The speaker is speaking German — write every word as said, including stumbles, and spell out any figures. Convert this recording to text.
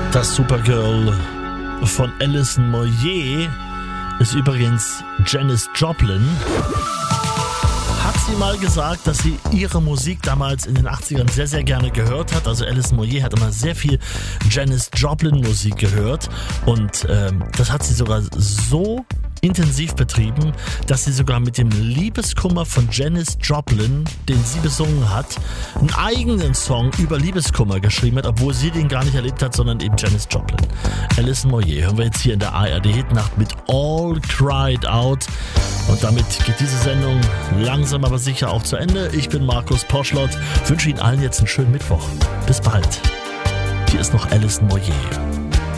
Das Supergirl von Alison Moyet ist übrigens Janis Joplin. Hat sie mal gesagt, dass sie ihre Musik damals in den achtzigern sehr, sehr gerne gehört hat. Also Alison Moyet hat immer sehr viel Janis Joplin Musik gehört und ähm, das hat sie sogar so intensiv betrieben, dass sie sogar mit dem Liebeskummer von Janis Joplin, den sie besungen hat, einen eigenen Song über Liebeskummer geschrieben hat, obwohl sie den gar nicht erlebt hat, sondern eben Janis Joplin. Alison Moyet hören wir jetzt hier in der A R D-Hitnacht mit All Cried Out. Und damit geht diese Sendung langsam aber sicher auch zu Ende. Ich bin Markus Poschlott, wünsche Ihnen allen jetzt einen schönen Mittwoch. Bis bald. Hier ist noch Alison Moyet.